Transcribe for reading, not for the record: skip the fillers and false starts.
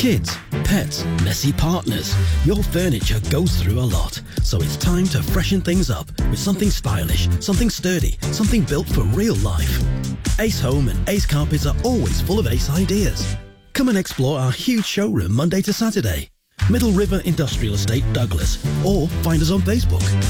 Kids, pets, messy partners. Your furniture goes through a lot, so it's time to freshen things up with something stylish, something sturdy, something built for real life. Ace Home and Ace Carpets are always full of ace ideas. Come and explore our huge showroom Monday to Saturday. Middle River Industrial Estate, Douglas, or find us on Facebook.